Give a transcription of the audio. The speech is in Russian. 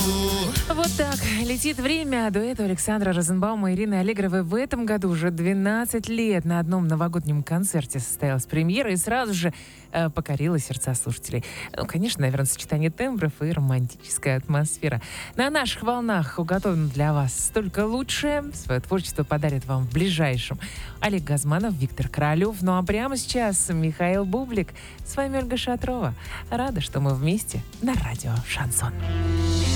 Вот так летит время. Дуэту Александра Розенбаума и Ирины Аллегровой в этом году уже 12 лет. На одном новогоднем концерте состоялась премьера и сразу же покорила сердца слушателей. Ну, конечно, наверное, сочетание тембров и романтическая атмосфера. На наших волнах уготовано для вас столько лучшее. Свое творчество подарит вам в ближайшем Олег Газманов, Виктор Королев. Ну а прямо сейчас Михаил Бублик. С вами Ольга Шатрова. Рада, что мы вместе на радио «Шансон».